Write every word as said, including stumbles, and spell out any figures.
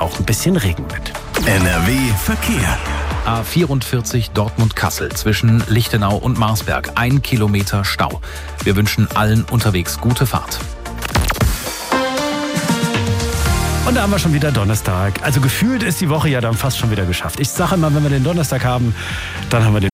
auch ein bisschen Regen mit. N R W Verkehr. A vierundvierzig Dortmund-Kassel zwischen Lichtenau und Marsberg. Ein Kilometer Stau. Wir wünschen allen unterwegs gute Fahrt. Und da haben wir schon wieder Donnerstag. Also gefühlt ist die Woche ja dann fast schon wieder geschafft. Ich sage immer, wenn wir den Donnerstag haben, dann haben wir den